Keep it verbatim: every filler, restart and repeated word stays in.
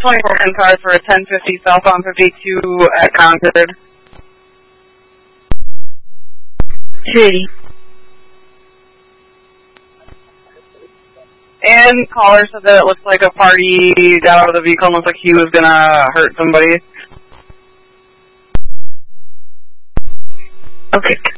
twenty-four ten cars for a ten fifty southbound fifty-two at Concord. City. And caller said that it looks like a party got out of the vehicle and looks like he was gonna hurt somebody. Okay.